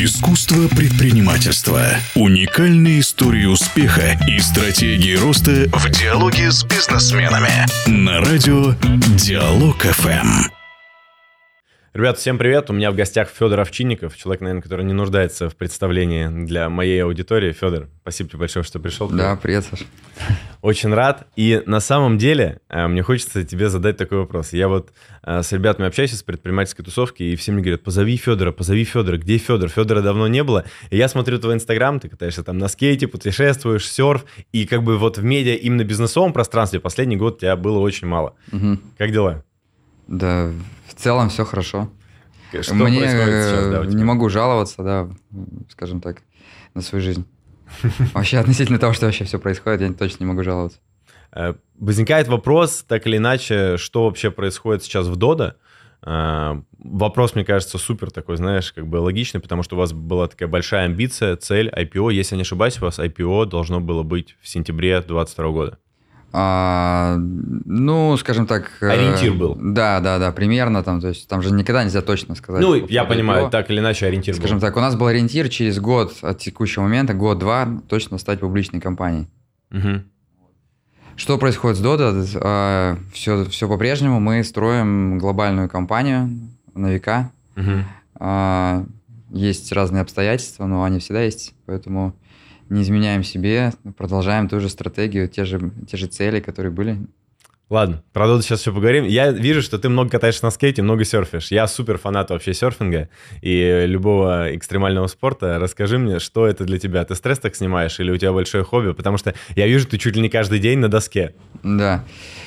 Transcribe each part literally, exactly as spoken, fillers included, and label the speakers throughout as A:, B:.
A: Искусство предпринимательства. Уникальные истории успеха и стратегии роста в диалоге с бизнесменами. На радио Диалог эф эм.
B: Ребята, всем привет! У меня в гостях Федор Овчинников, человек, наверное, который не нуждается в представлении для моей аудитории. Федор, спасибо тебе большое, что пришел.
C: Да, привет, Саша.
B: Очень рад. И на самом деле мне хочется тебе задать такой вопрос. Я вот с ребятами общаюсь из предпринимательской тусовки, и все мне говорят: позови Федора, позови Федора. Где Федор? Федора давно не было. И я смотрю твой инстаграм, ты катаешься там на скейте, путешествуешь, серф, и как бы вот в медиа, именно бизнесовом пространстве последний год тебя было очень мало.
C: Угу.
B: Как дела?
C: Да, в целом все хорошо.
B: Что
C: Мне
B: сейчас, да,
C: не могу жаловаться, да, скажем так, на свою жизнь. Вообще, относительно того, что вообще все происходит, я точно не могу жаловаться.
B: Возникает вопрос, так или иначе, что вообще происходит сейчас в Dodo. Вопрос, мне кажется, супер такой, знаешь, как бы логичный, потому что у вас была такая большая амбиция, цель, ай пи о. Если я не ошибаюсь, у вас ай пи о должно было быть в сентябре две тысячи двадцать второго года.
C: А, ну, скажем так...
B: Ориентир был.
C: Да, да, да, примерно там, то есть там же никогда нельзя точно сказать.
B: Ну, я понимаю, так или иначе ориентир
C: скажем был. Так, у нас был ориентир через год от текущего момента, год-два, точно стать публичной компанией.
B: Угу.
C: Что происходит с Dodo? А, все, все по-прежнему, мы строим глобальную компанию на века.
B: Угу.
C: А, есть разные обстоятельства, но они всегда есть, поэтому... Не изменяем себе, продолжаем ту же стратегию, те же, те же цели, которые были.
B: Ладно, про Dodo сейчас все поговорим. Я вижу, что ты много катаешься на скейте, много серфишь. Я супер фанат вообще серфинга и любого экстремального спорта. Расскажи мне, что это для тебя? Ты стресс так снимаешь или у тебя большое хобби? Потому что я вижу, ты чуть ли не каждый день на доске.
C: Да.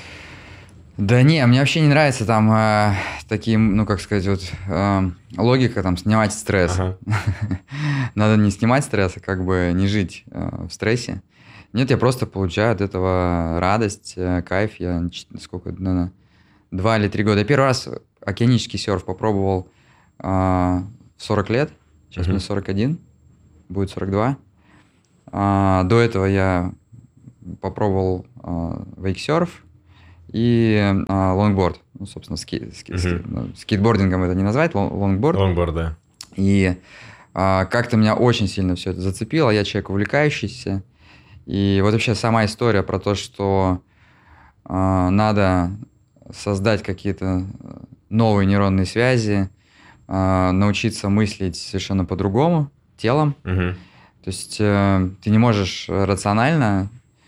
C: Да не, мне вообще не нравится там э, такие, ну как сказать, вот э, логика там снимать стресс. Ага. Надо не снимать стресс, а как бы не жить э, в стрессе. Нет, я просто получаю от этого радость, э, кайф. Я сколько, наверное, два или три года. Я первый раз океанический серф попробовал э, в сорок лет. Сейчас uh-huh. мне сорок один, будет сорок два. Э, до этого я попробовал э, вейксерф. И а, лонгборд, ну, собственно, ски, ски, uh-huh. ски, ну, скейтбордингом это не назвать, лонгборд.
B: Лонгборд, да.
C: И а, как-то меня очень сильно все это зацепило, я человек увлекающийся. И вот вообще сама история про то, что а, надо создать какие-то новые нейронные связи, а, научиться мыслить совершенно по-другому, телом.
B: Uh-huh.
C: То есть а, ты не можешь рационально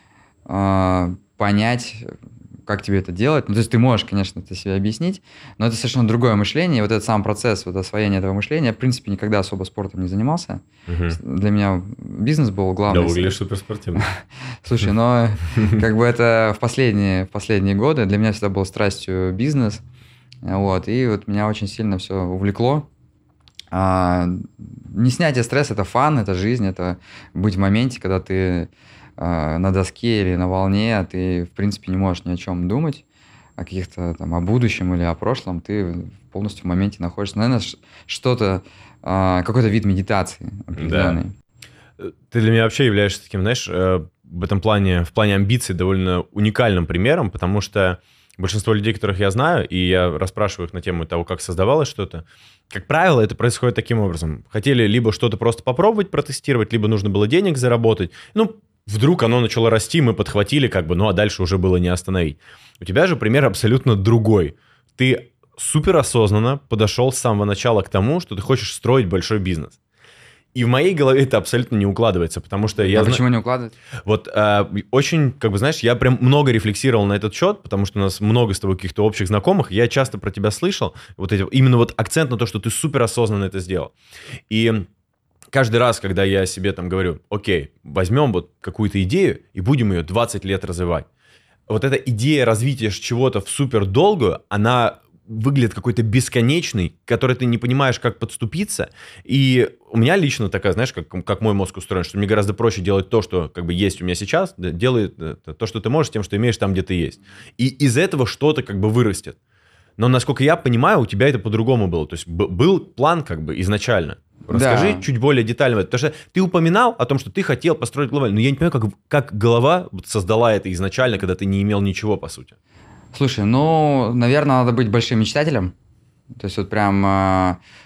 C: а, понять... как тебе это делать. Ну, то есть ты можешь, конечно, это себе объяснить, но это совершенно другое мышление. И вот этот сам процесс вот, освоения этого мышления, я, в принципе, никогда особо спортом не занимался. Угу. Для меня бизнес был главный.
B: Да, выглядишь суперспортивно.
C: Слушай, но как бы это в последние, в последние годы для меня всегда был страстью бизнес. Вот, и вот меня очень сильно все увлекло. А, не снятие стресса – это фан, это жизнь, это быть в моменте, когда ты на доске или на волне, ты, в принципе, не можешь ни о чем думать, о каких-то там, о будущем или о прошлом, ты полностью в моменте находишься. Наверное, что-то, какой-то вид медитации определенный.
B: Да. Ты для меня вообще являешься таким, знаешь, в этом плане, в плане амбиций довольно уникальным примером, потому что большинство людей, которых я знаю, и я расспрашиваю их на тему того, как создавалось что-то, как правило, это происходит таким образом. Хотели либо что-то просто попробовать, протестировать, либо нужно было денег заработать. Ну, вдруг оно начало расти, мы подхватили, как бы, ну а дальше уже было не остановить. У тебя же пример абсолютно другой. Ты суперосознанно подошел с самого начала к тому, что ты хочешь строить большой бизнес. И в моей голове это абсолютно не укладывается, потому что я...
C: А почему не укладывается?
B: Вот э, очень, как бы, знаешь, я прям много рефлексировал на этот счет, потому что у нас много с тобой каких-то общих знакомых, я часто про тебя слышал, вот эти, именно вот акцент на то, что ты суперосознанно это сделал. И... каждый раз, когда я себе там говорю: окей, возьмем вот какую-то идею и будем ее двадцать лет развивать. Вот эта идея развития чего-то в супердолгую, она выглядит какой-то бесконечной, к которой ты не понимаешь, как подступиться. И у меня лично такая, знаешь, как, как мой мозг устроен, что мне гораздо проще делать то, что как бы есть у меня сейчас, делай то, что ты можешь, тем, что имеешь там, где ты есть. И из этого что-то как бы вырастет. Но, насколько я понимаю, у тебя это по-другому было. То есть был план как бы изначально. Расскажи да. чуть более детально. Потому что ты упоминал о том, что ты хотел построить глобально. Но я не понимаю, как, как голова создала это изначально, когда ты не имел ничего, по сути.
C: Слушай, ну, наверное, надо быть большим мечтателем. То есть вот прям...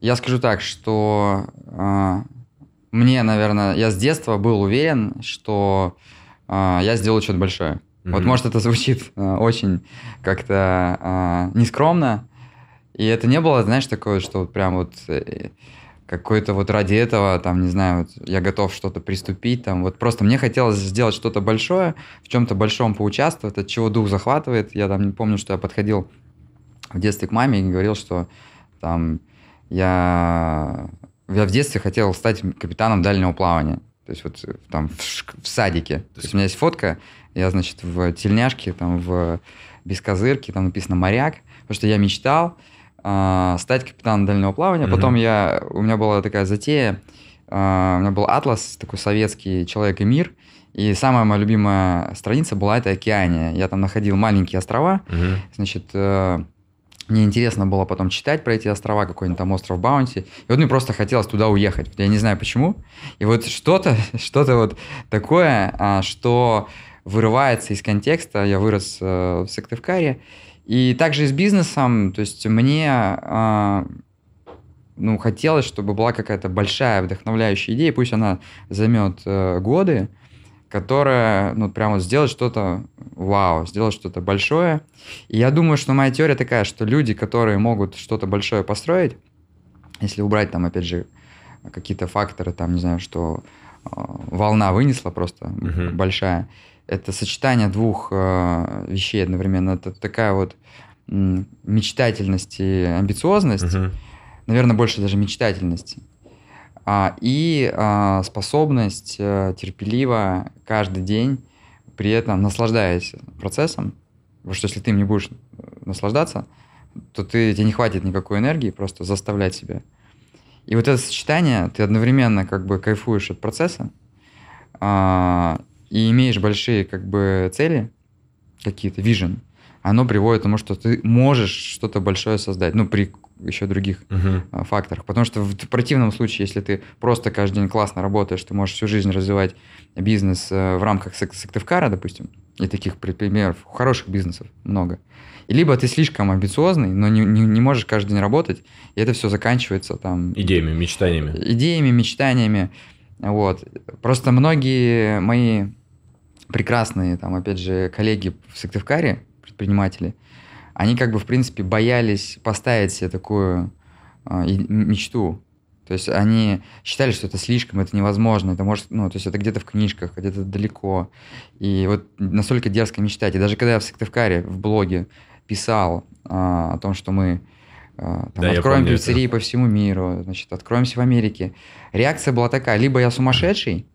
C: я скажу так, что э, мне, наверное, я с детства был уверен, что э, я сделаю что-то большое. Mm-hmm. Вот, может, это звучит э, очень как-то э, нескромно, и это не было, знаешь, такое, что вот прям вот э, какой-то вот ради этого, там, не знаю, вот я готов что-то приступить, там, вот просто мне хотелось сделать что-то большое, в чем-то большом поучаствовать, от чего дух захватывает. Я там не помню, что я подходил в детстве к маме и говорил, что там я, я в детстве хотел стать капитаном дальнего плавания. То есть вот там в, в садике. То есть у меня есть фотка, я, значит, в тельняшке, там в бескозырке, там написано «моряк», потому что я мечтал э, стать капитаном дальнего плавания. Mm-hmm. Потом я, у меня была такая затея, э, у меня был атлас, такой советский «Человек и мир», и самая моя любимая страница была это «Океания». Я там находил маленькие острова, mm-hmm. значит... Э, Мне интересно было потом читать про эти острова, какой-нибудь там остров Баунти. И вот мне просто хотелось туда уехать. Я не знаю почему. И вот что-то, что-то вот такое, что вырывается из контекста. Я вырос в Сыктывкаре. И также и с бизнесом. То есть мне ну, хотелось, чтобы была какая-то большая вдохновляющая идея. Пусть она займет годы, которая, ну, прямо сделать что-то вау, сделать что-то большое. И я думаю, что моя теория такая, что люди, которые могут что-то большое построить, если убрать там, опять же, какие-то факторы, там, не знаю, что э, волна вынесла просто uh-huh. большая, это сочетание двух э, вещей одновременно. Это такая вот э, мечтательность и амбициозность, uh-huh. наверное, больше даже мечтательности. И а, способность а, терпеливо каждый день, при этом наслаждаясь процессом, потому что если ты им не будешь наслаждаться, то ты, тебе не хватит никакой энергии просто заставлять себя. И вот это сочетание, ты одновременно как бы кайфуешь от процесса а, и имеешь большие как бы цели, какие-то, vision, оно приводит к тому, что ты можешь что-то большое создать, ну, при еще других uh-huh. факторах. Потому что в противном случае, если ты просто каждый день классно работаешь, ты можешь всю жизнь развивать бизнес в рамках Сыктывкара, допустим, и таких примеров, хороших бизнесов много. И либо ты слишком амбициозный, но не, не, не можешь каждый день работать, и это все заканчивается там...
B: Идеями, мечтаниями.
C: Идеями, мечтаниями. Вот. Просто многие мои прекрасные, там, опять же, коллеги в Сыктывкаре, предприниматели, они как бы, в принципе, боялись поставить себе такую э, мечту. То есть они считали, что это слишком, это невозможно, это может, ну, то есть это где-то в книжках, где-то далеко. И вот настолько дерзко мечтать. И даже когда я в Сыктывкаре в блоге писал э, о том, что мы э, там, да, откроем пиццерии по всему миру, значит, откроемся в Америке, реакция была такая: либо я сумасшедший,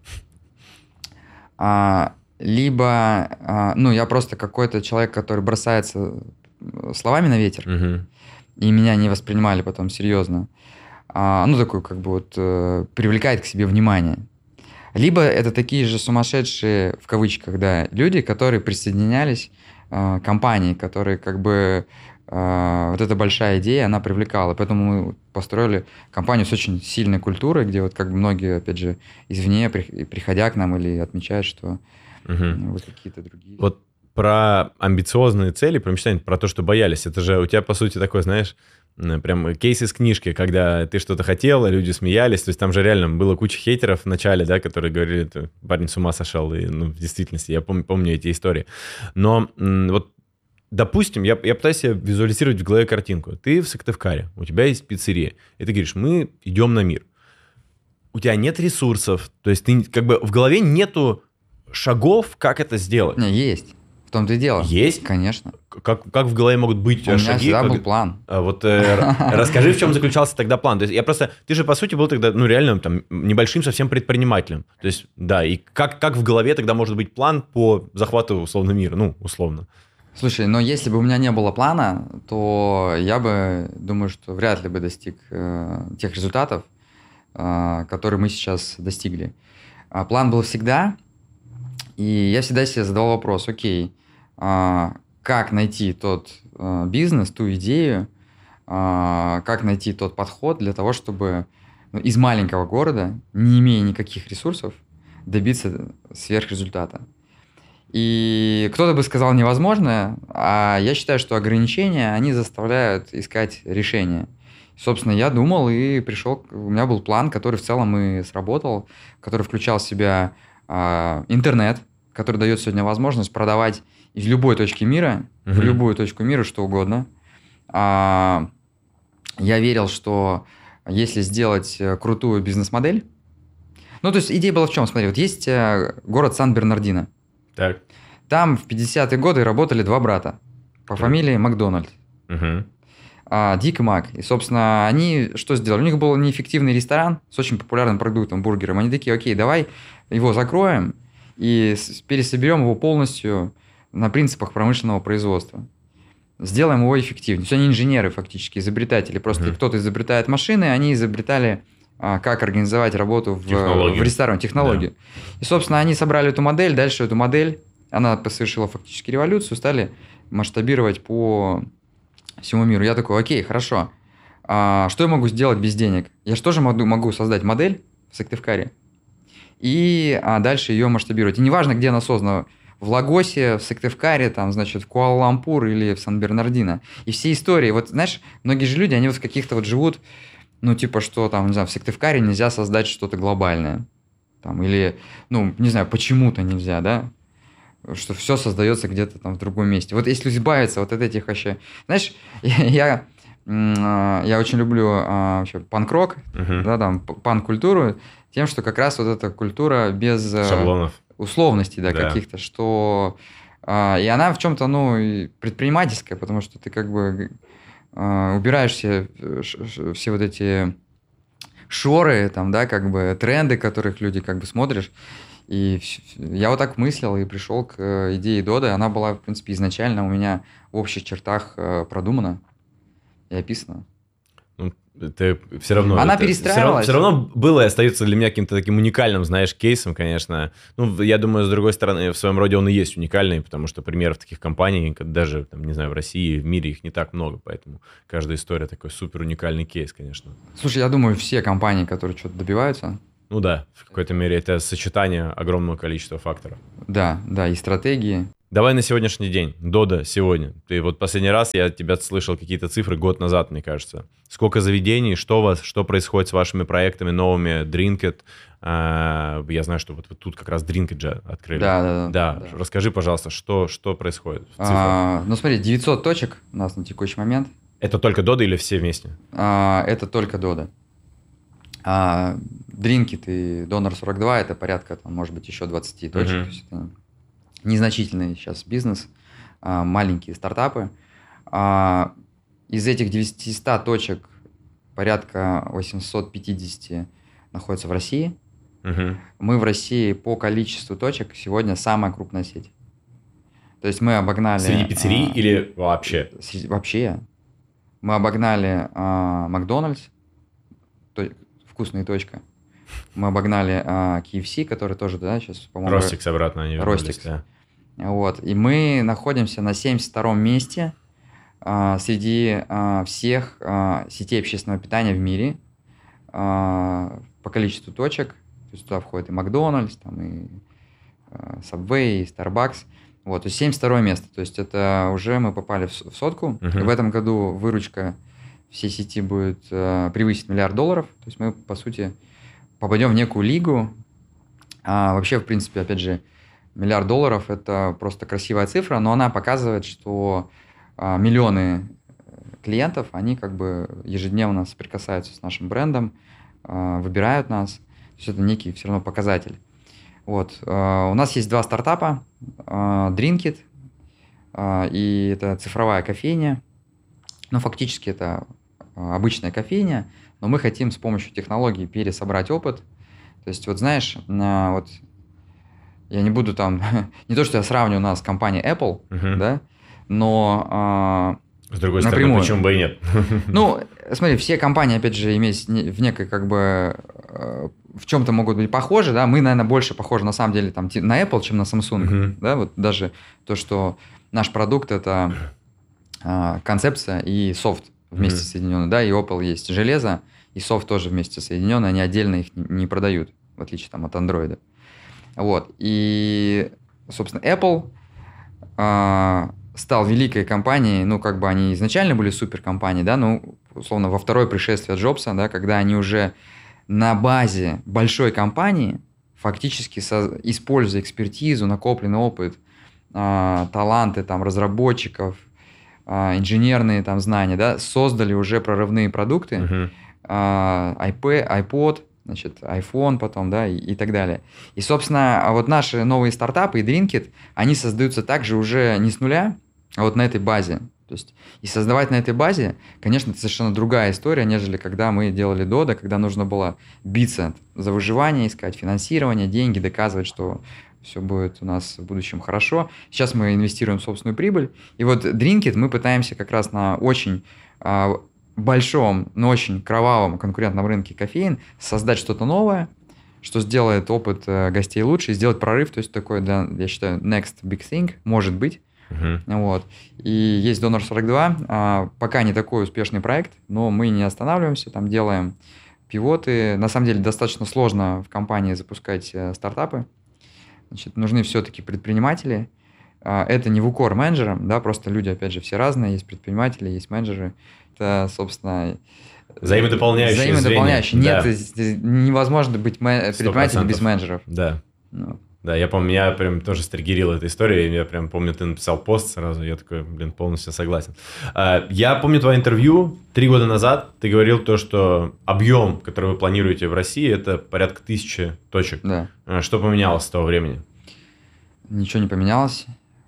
C: э, либо, э, ну, я просто какой-то человек, который бросается словами на ветер, угу. и меня не воспринимали потом серьезно. А, ну, такой, как бы вот, э, привлекает к себе внимание. Либо это такие же сумасшедшие, в кавычках, да, люди, которые присоединялись э, к компании, которые, как бы, э, вот эта большая идея, она привлекала. Поэтому мы построили компанию с очень сильной культурой, где вот, как бы, многие, опять же, извне, при, приходя к нам или отмечают, что угу. вот какие-то другие...
B: Вот про амбициозные цели, про мечтания, про то, что боялись. Это же у тебя, по сути, такой, знаешь, прям кейс из книжки, когда ты что-то хотел, люди смеялись. То есть там же реально было куча хейтеров в начале, да, которые говорили, ты парень с ума сошел. И, ну, в действительности, я помню, помню эти истории. Но вот, допустим, я, я пытаюсь себе визуализировать в голове картинку. Ты в Сыктывкаре, у тебя есть пиццерия, и ты говоришь, мы идем на мир. У тебя нет ресурсов, то есть ты как бы в голове нету шагов, как это сделать.
C: Не, есть. В том-то и дело.
B: Есть?
C: Конечно.
B: Как, как в голове могут быть у тебя шаги?
C: У меня всегда
B: как...
C: был план.
B: А, вот э, расскажи, в чем заключался тогда план. То есть я просто... Ты же, по сути, был тогда, ну, реально, там, небольшим совсем предпринимателем. То есть, да, и как, как в голове тогда может быть план по захвату, условно, мира? Ну, условно.
C: Слушай, но если бы у меня не было плана, то я бы, думаю, что вряд ли бы достиг э, тех результатов, э, которые мы сейчас достигли. А план был всегда, и я всегда себе задавал вопрос, окей, э, как найти тот э, бизнес, ту идею, э, как найти тот подход для того, чтобы ну, из маленького города, не имея никаких ресурсов, добиться сверхрезультата. И кто-то бы сказал невозможно, а я считаю, что ограничения, они заставляют искать решения. Собственно, я думал и пришел, у меня был план, который в целом и сработал, который включал в себя э, интернет, который дает сегодня возможность продавать из любой точки мира, uh-huh. в любую точку мира, что угодно. А, я верил, что если сделать крутую бизнес-модель... Ну, то есть идея была в чем? Смотри, вот есть город Сан-Бернардино.
B: Так.
C: Там в пятидесятые годы работали два брата по так. фамилии Макдональд.
B: Uh-huh.
C: А, Дик и Мак. И, собственно, они что сделали? У них был неэффективный ресторан с очень популярным продуктом, бургером. Они такие, окей, давай его закроем и пересоберем его полностью на принципах промышленного производства. Сделаем его эффективнее. То есть они инженеры фактически, изобретатели. Просто mm-hmm. кто-то изобретает машины, они изобретали, а, как организовать работу в, в ресторане, технологию. Да. И, собственно, они собрали эту модель, дальше эту модель, она совершила фактически революцию, стали масштабировать по всему миру. Я такой, окей, хорошо. А, что я могу сделать без денег? Я же тоже могу, могу создать модель в Сыктывкаре и а, дальше ее масштабировать. И неважно, где она создана, в Лагосе, в Сыктывкаре, там, значит, в Куала-Лумпур или в Сан-Бернардино. И все истории, вот, знаешь, многие же люди, они вот в каких-то вот живут, ну, типа, что там, не знаю, в Сыктывкаре нельзя создать что-то глобальное. Там, или, ну, не знаю, почему-то нельзя, да? Что все создается где-то там в другом месте. Вот если избавиться вот от этих вообще... Знаешь, я, я, я очень люблю вообще панк-рок, uh-huh. да, там, панк-культуру, тем, что как раз вот эта культура без...
B: Шаблонов.
C: Условностей, да,
B: да. каких-то,
C: что... А, и она в чем-то, ну, предпринимательская, потому что ты как бы а, убираешь все, ш, все вот эти шоры, там, да, как бы тренды, которых люди как бы смотришь. И я вот так мыслил и пришел к идее Доды. Она была, в принципе, изначально у меня в общих чертах продумана и описана.
B: Это все равно...
C: Она
B: это,
C: перестраивалась.
B: Все равно, все равно было и остается для меня каким-то таким уникальным, знаешь, кейсом, конечно. Ну, я думаю, с другой стороны, в своем роде он и есть уникальный, потому что примеров таких компаний, даже, там, не знаю, в России, в мире их не так много, поэтому каждая история такой супер уникальный кейс, конечно.
C: Слушай, я думаю, все компании, которые что-то добиваются...
B: Ну да, в какой-то мере это сочетание огромного количества факторов.
C: Да, да, и стратегии.
B: Давай на сегодняшний день. Дода сегодня. Ты вот последний раз я от тебя слышал какие-то цифры год назад, мне кажется. Сколько заведений, что у вас, что происходит с вашими проектами новыми, Drinkit. А, я знаю, что вот вы тут как раз Drinkit же открыли.
C: Да, да,
B: да.
C: да.
B: Расскажи, пожалуйста, что, что происходит в цифрах?
C: А, ну смотри, девятьсот точек у нас на текущий момент.
B: Это только Дода или все вместе?
C: А, это только Дода. А, Drinkit и Донор сорок два это порядка, там, может быть, еще двадцать точек. Uh-huh. То есть это незначительный сейчас бизнес, а, маленькие стартапы. А, из этих девятисот точек порядка восемьсот пятьдесят находятся в России. Uh-huh. Мы в России по количеству точек сегодня самая крупная сеть. То есть мы обогнали...
B: Среди пиццерий а, или вообще?
C: Среди, вообще. Мы обогнали а, Макдональдс, то, вкусная точка. Мы обогнали а, кей эф си, который тоже, да, сейчас, по-моему...
B: Ростикс обратно они вернулись,
C: Ростикс.
B: Да.
C: Вот. И мы находимся на семьдесят втором месте а, среди а, всех а, сетей общественного питания в мире а, по количеству точек. То есть туда входит и Макдональдс, там, и а, Subway, и Starbucks. Вот, то есть семьдесят второе место. То есть это уже мы попали в сотку. Uh-huh. И в этом году выручка всей сети будет э, превысить миллиард долларов. То есть мы, по сути, попадем в некую лигу. А вообще, в принципе, опять же, миллиард долларов – это просто красивая цифра, но она показывает, что а, миллионы клиентов, они как бы ежедневно соприкасаются с нашим брендом, а, выбирают нас. То есть это некий все равно показатель. Вот. А, у нас есть два стартапа. А, Drinkit, а, и это цифровая кофейня. Ну, фактически это обычная кофейня, но мы хотим с помощью технологий пересобрать опыт. То есть, вот знаешь, вот я не буду там... Не то, что я сравниваю нас с компанией Apple, uh-huh. да, но...
B: С другой напрямую. стороны, почему бы и нет?
C: Ну, смотри, все компании, опять же, имеют в некой, как бы, в чем-то могут быть похожи, да, мы, наверное, больше похожи, на самом деле, там, на Apple, чем на Samsung, uh-huh. да, вот даже то, что наш продукт – это концепция и софт вместе mm-hmm. соединены, да, и Opel есть железо, и софт тоже вместе соединены, они отдельно их не продают, в отличие там от Android. Вот, и, собственно, Apple а, стал великой компанией, ну, как бы они изначально были суперкомпанией, да, но условно, во второе пришествие Джобса, да, когда они уже на базе большой компании, фактически со, используя экспертизу, накопленный опыт, э, таланты там, разработчиков, э, инженерные там, знания, да, создали уже прорывные продукты, uh-huh. э, iPad, iPod, значит, iPhone потом, да, и, и так далее. И, собственно, вот наши новые стартапы и Drinkit, они создаются также уже не с нуля, а вот на этой базе. То есть, и создавать на этой базе, конечно, это совершенно другая история, нежели когда мы делали Dodo, когда нужно было биться за выживание, искать финансирование, деньги, доказывать, что все будет у нас в будущем хорошо. Сейчас мы инвестируем в собственную прибыль. И вот Drinkit мы пытаемся как раз на очень а, большом, но очень кровавом конкурентном рынке кофеин создать что-то новое, что сделает опыт гостей лучше, и сделать прорыв, то есть такой, да, я считаю, next big thing, может быть. Uh-huh. Вот. И есть Донор сорок два, а, пока не такой успешный проект, но мы не останавливаемся, там делаем пивоты. На самом деле достаточно сложно в компании запускать а, стартапы. Значит, нужны все-таки предприниматели. А, это не в укор менеджерам, да, просто люди, опять же, все разные, есть предприниматели, есть менеджеры. Это, собственно...
B: Взаимодополняющие.
C: Взаимодополняющие. Нет, да. Невозможно быть предпринимателем без менеджеров.
B: Да. Ну. Да, я помню, меня прям тоже стригерила эта история, и я прям помню, ты написал пост сразу, я такой, блин, полностью согласен. Я помню твое интервью три года назад, ты говорил то, что объем, который вы планируете в России, это порядка тысячи точек.
C: Да.
B: Что поменялось с того времени?
C: Ничего не поменялось.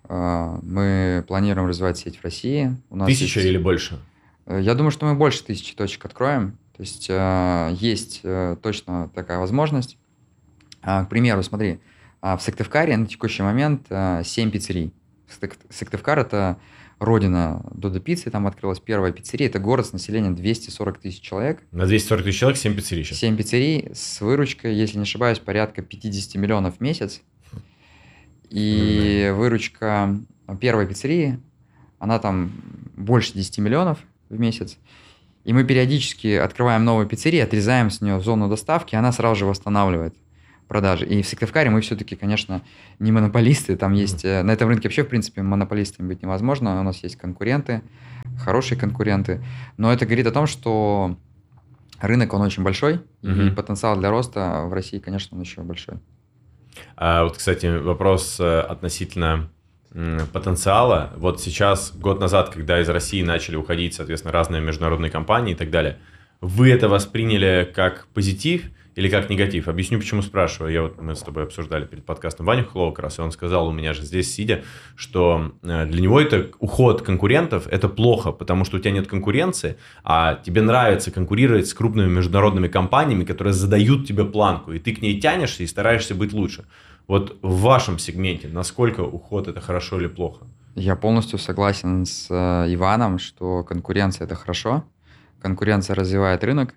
C: Мы планируем развивать сеть в России. У нас
B: Тысяча есть... или больше?
C: Я думаю, что мы больше тысячи точек откроем. То есть есть точно такая возможность. К примеру, смотри, в Сыктывкаре на текущий момент семь пиццерий. Сыктывкар – это родина Додо пиццы, там открылась первая пиццерия. Это город с населением двести сорок тысяч человек.
B: На двести сорок тысяч человек семь пиццерий сейчас?
C: семь пиццерий с выручкой, если не ошибаюсь, порядка пятьдесят миллионов в месяц. И mm-hmm. выручка первой пиццерии, она там больше десять миллионов в месяц. И мы периодически открываем новые пиццерии, отрезаем с нее зону доставки, она сразу же восстанавливает продажи. И в Сыктывкаре мы все-таки, конечно, не монополисты. Там есть... Mm-hmm. На этом рынке вообще, в принципе, монополистами быть невозможно. У нас есть конкуренты, хорошие конкуренты. Но это говорит о том, что рынок, он очень большой, mm-hmm. и потенциал для роста в России, конечно, он еще большой.
B: А вот, кстати, вопрос относительно потенциала. Вот сейчас, год назад, когда из России начали уходить, соответственно, разные международные компании и так далее, вы это восприняли как позитив или как негатив? Объясню, почему спрашиваю. Я вот, мы с тобой обсуждали перед подкастом Ваню Хлова как раз, и он сказал у меня же здесь сидя, что для него это уход конкурентов, это плохо, потому что у тебя нет конкуренции, а тебе нравится конкурировать с крупными международными компаниями, которые задают тебе планку, и ты к ней тянешься и стараешься быть лучше. Вот в вашем сегменте насколько уход это хорошо или плохо?
C: Я полностью согласен с Иваном, что конкуренция – это хорошо. Конкуренция развивает рынок.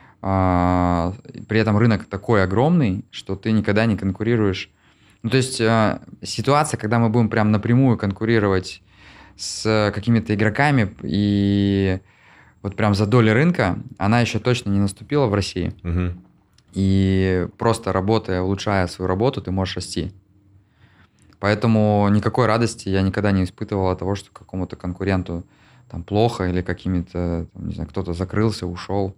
C: При этом рынок такой огромный, что ты никогда не конкурируешь. Ну, то есть ситуация, когда мы будем прям напрямую конкурировать с какими-то игроками и вот прям за доли рынка, она еще точно не наступила в России. Угу. И просто работая, улучшая свою работу, ты можешь расти. Поэтому никакой радости я никогда не испытывал от того, что какому-то конкуренту там плохо или какими-то, там, не знаю, кто-то закрылся, ушел.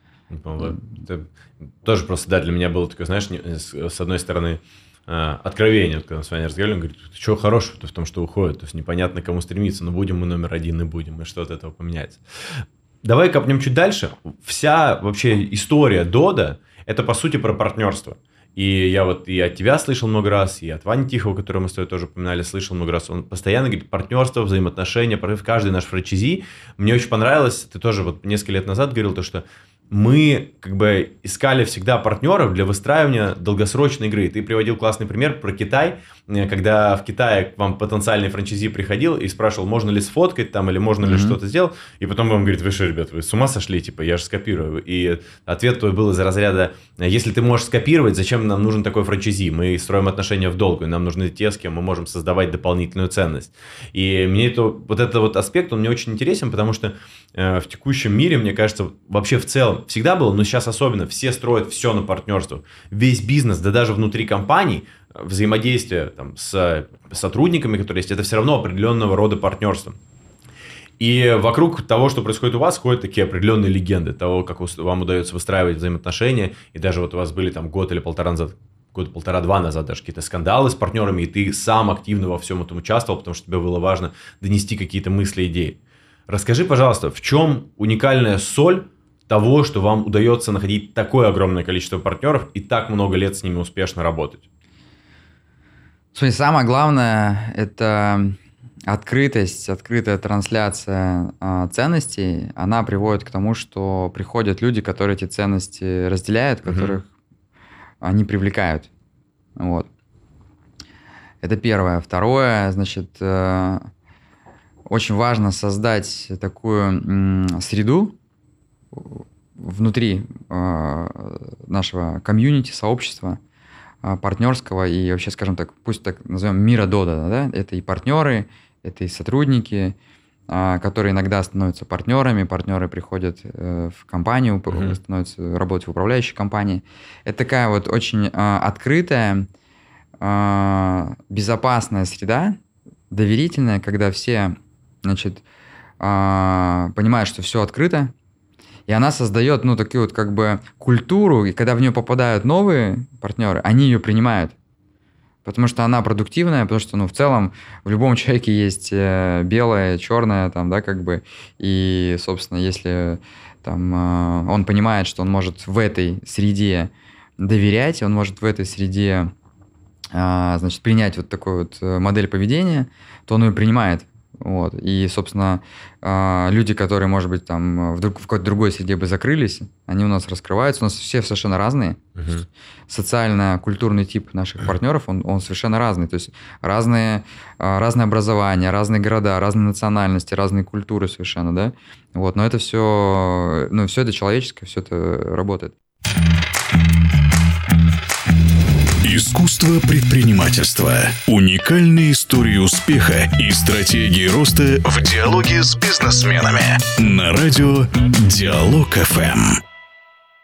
B: Это тоже просто, да, для меня было такое, знаешь, с одной стороны, откровение, когда мы с вами разговаривали, он говорит, что хорошего-то в том, что уходит, то есть непонятно, к кому стремиться, но будем мы номер один и будем, и что от этого поменяется. Давай копнем чуть дальше. Вся вообще история Dodo – это, по сути, про партнерство. И я вот и от тебя слышал много раз, и от Вани Тихого, которого мы с тобой тоже упоминали, слышал много раз. Он постоянно говорит партнерство, взаимоотношения, в каждый наш франчайзи. Мне очень понравилось, ты тоже вот несколько лет назад говорил, то, что мы как бы искали всегда партнеров для выстраивания долгосрочной игры. Ты приводил классный пример про Китай, когда в Китае к вам потенциальный франчайзи приходил и спрашивал, можно ли сфоткать там или можно mm-hmm. ли что-то сделать. И потом вам говорит, вы что, ребят, вы с ума сошли? Типа, я же скопирую. И ответ твой был из разряда, если ты можешь скопировать, зачем нам нужен такой франчайзи? Мы строим отношения в долгу, и нам нужны те, с кем мы можем создавать дополнительную ценность. И мне это, вот этот вот аспект, он мне очень интересен, потому что э, в текущем мире, мне кажется, вообще в целом всегда было, но сейчас особенно, все строят все на партнерство. Весь бизнес, да даже внутри компаний, взаимодействие там, с сотрудниками, которые есть, это все равно определенного рода партнерство. И вокруг того, что происходит у вас, ходят такие определенные легенды того, как вам удается выстраивать взаимоотношения. И даже вот у вас были там год или полтора назад, год полтора-два назад даже какие-то скандалы с партнерами, и ты сам активно во всем этом участвовал, потому что тебе было важно донести какие-то мысли, идеи. Расскажи, пожалуйста, в чем уникальная соль того, что вам удается находить такое огромное количество партнеров и так много лет с ними успешно работать?
C: Смотри, самое главное – это открытость, открытая трансляция э, ценностей. Она приводит к тому, что приходят люди, которые эти ценности разделяют, которых mm-hmm. они привлекают. Вот. Это первое. Второе, значит, э, очень важно создать такую м, среду внутри э, нашего комьюнити, сообщества, партнерского и вообще, скажем так, пусть так назовем мира Дода, да? Это и партнеры, это и сотрудники, которые иногда становятся партнерами, партнеры приходят в компанию, mm-hmm. становятся работать в управляющей компании. Это такая вот очень открытая, безопасная среда, доверительная, когда все, значит, понимают, что все открыто. И она создает, ну, такую вот как бы культуру, и когда в нее попадают новые партнеры, они ее принимают. Потому что она продуктивная, потому что, ну, в целом в любом человеке есть белое, черное, там, да, как бы. И, собственно, если там он понимает, что он может в этой среде доверять, он может в этой среде, значит, принять вот такую вот модель поведения, то он ее принимает. Вот. И, собственно, люди, которые, может быть, там в, друг, в какой-то другой среде бы закрылись, они у нас раскрываются. У нас все совершенно разные. Uh-huh. Социально-культурный тип наших партнеров, он, он совершенно разный. То есть разные, разное образование, разные города, разные национальности, разные культуры совершенно, да. Вот. Но это все, ну, все это человеческое, все это работает.
A: Искусство предпринимательства. Уникальные истории успеха и стратегии роста в диалоге с бизнесменами. На радио Диалог эф эм.